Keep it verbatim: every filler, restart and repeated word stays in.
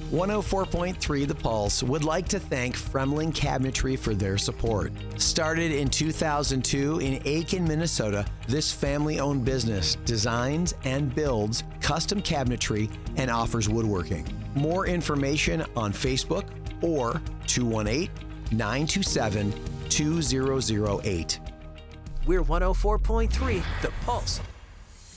one oh four point three The Pulse would like to thank Fremling Cabinetry for their support. Started in two thousand two in Aiken, Minnesota, this family-owned business designs and builds custom cabinetry and offers woodworking. More information on Facebook or two one eight, nine two seven, two zero zero eight. We're one oh four point three The Pulse.